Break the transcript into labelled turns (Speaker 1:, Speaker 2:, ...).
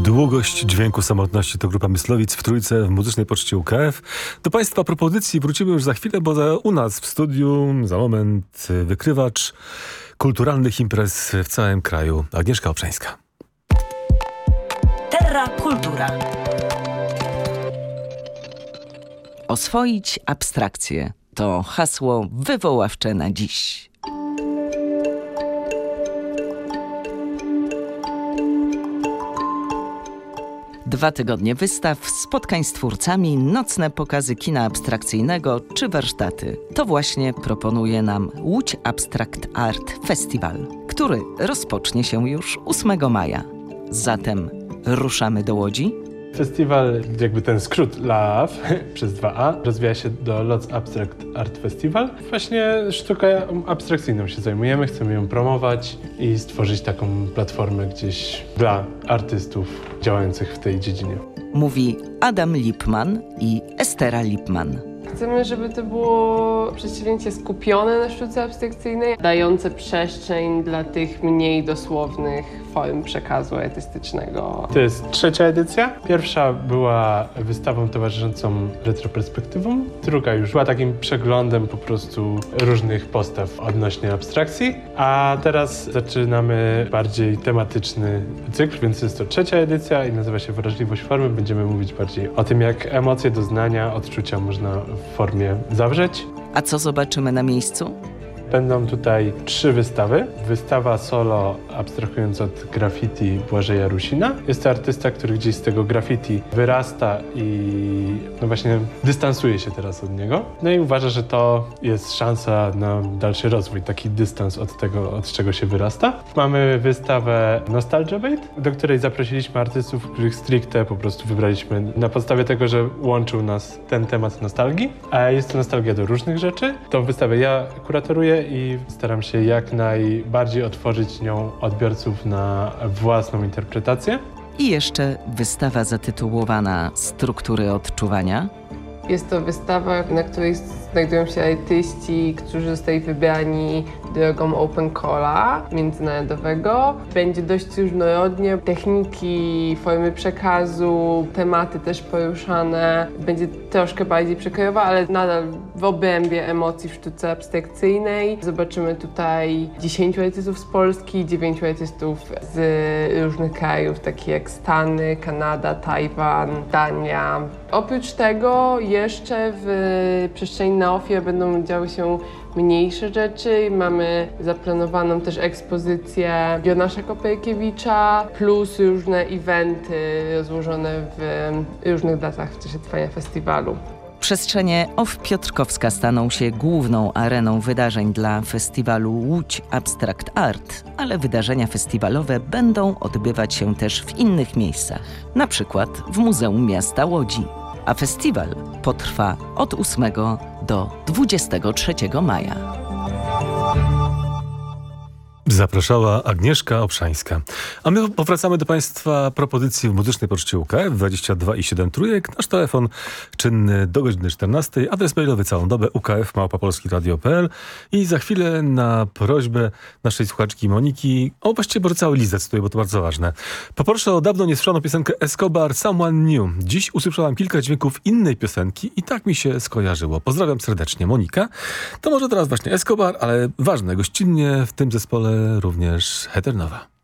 Speaker 1: Długość dźwięku samotności to grupa Myslowic w Trójce w Muzycznej Poczcie UKF. Do Państwa propozycji wrócimy już za chwilę, bo u nas w studiu za moment wykrywacz kulturalnych imprez w całym kraju. Agnieszka Obszańska.
Speaker 2: Terra Kultura.
Speaker 3: Oswoić abstrakcję to hasło wywoławcze na dziś. Dwa tygodnie wystaw, spotkań z twórcami, nocne pokazy kina abstrakcyjnego czy warsztaty. To właśnie proponuje nam Łódź Abstract Art Festival, który rozpocznie się już 8 maja. Zatem ruszamy do Łodzi?
Speaker 4: Festiwal, jakby ten skrót LAAF przez 2A, rozwija się do Łódź Abstract Art Festival. Właśnie sztuką abstrakcyjną się zajmujemy, chcemy ją promować i stworzyć taką platformę gdzieś dla artystów działających w tej dziedzinie.
Speaker 3: Mówi Adam Lipman i Estera Lipman.
Speaker 5: Chcemy, żeby to było przedsięwzięcie skupione na sztuce abstrakcyjnej, dające przestrzeń dla tych mniej dosłownych form przekazu artystycznego.
Speaker 4: To jest 3. edycja. Pierwsza była wystawą towarzyszącą retroperspektywą. Druga już była takim przeglądem po prostu różnych postaw odnośnie abstrakcji. A teraz zaczynamy bardziej tematyczny cykl, więc jest to 3. edycja i nazywa się Wrażliwość formy. Będziemy mówić bardziej o tym, jak emocje, doznania, odczucia można w formie zawrzeć.
Speaker 3: A co zobaczymy na miejscu?
Speaker 4: Będą tutaj 3 wystawy. Wystawa solo, abstrahując od graffiti Błażeja Rusina. Jest to artysta, który gdzieś z tego graffiti wyrasta i właśnie dystansuje się teraz od niego. No i uważa, że to jest szansa na dalszy rozwój, taki dystans od tego, od czego się wyrasta. Mamy wystawę Nostalgia Bait, do której zaprosiliśmy artystów, których stricte po prostu wybraliśmy na podstawie tego, że łączył nas ten temat nostalgii. A jest to nostalgia do różnych rzeczy. Tą wystawę ja kuratoruję i staram się jak najbardziej otworzyć nią odbiorców na własną interpretację.
Speaker 3: I jeszcze wystawa zatytułowana Struktury odczuwania.
Speaker 5: Jest to wystawa, na której znajdują się artyści, którzy zostali wybrani drogą Open Calla międzynarodowego. Będzie dość różnorodnie, techniki, formy przekazu, tematy też poruszane. Będzie troszkę bardziej przekrojowa, ale nadal w obrębie emocji w sztuce abstrakcyjnej. Zobaczymy tutaj 10 artystów z Polski, 9 artystów z różnych krajów, takich jak Stany, Kanada, Tajwan, Dania. Oprócz tego jeszcze w przestrzeni na OFIE będą działy się mniejsze rzeczy. Mamy zaplanowaną też ekspozycję Jonasza Koperkiewicza, plus różne eventy rozłożone w różnych datach w czasie trwania festiwalu.
Speaker 3: Przestrzenie OFF Piotrkowska staną się główną areną wydarzeń dla festiwalu Łódź Abstract Art, ale wydarzenia festiwalowe będą odbywać się też w innych miejscach, na przykład w Muzeum Miasta Łodzi. A festiwal potrwa od 8 do 23 maja.
Speaker 1: Zapraszała Agnieszka Obszańska. A my powracamy do Państwa propozycji w Muzycznej Poczcie UKF 22,7 Trójek. Nasz telefon czynny do godziny 14. Adres mailowy całą dobę ukf@polskieradio.pl. I za chwilę na prośbę naszej słuchaczki Moniki, właściwie bardzo cały list decyduje, bo to bardzo ważne. Poproszę o dawno niesłyszaną piosenkę Escobar Someone New. Dziś usłyszałam kilka dźwięków innej piosenki i tak mi się skojarzyło. Pozdrawiam serdecznie, Monika. To może teraz właśnie Escobar, ale ważne, gościnnie w tym zespole również Heternowa.